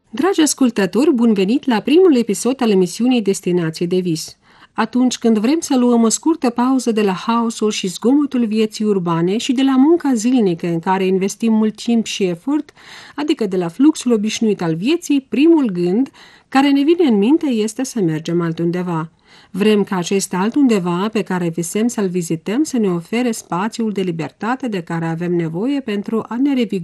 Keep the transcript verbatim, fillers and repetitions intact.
Dragi ascultători, bun venit la primul episod al emisiunii Destinație de Vis. Atunci când vrem să luăm o scurtă pauză de la haosul și zgomotul vieții urbane și de la munca zilnică în care investim mult timp și efort, adică de la fluxul obișnuit al vieții, primul gând care ne vine în minte este să mergem altundeva. Vrem ca acest altundeva pe care visăm să-l vizităm să ne ofere spațiul de libertate de care avem nevoie pentru a ne revigora